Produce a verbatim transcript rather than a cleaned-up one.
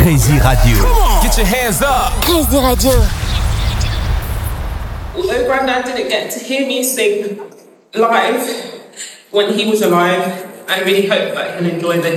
Crazy Radio. Get your hands up. Crazy Radio. Although Grandad didn't get to hear me sing live when he was alive, I really hope that he'll enjoy this.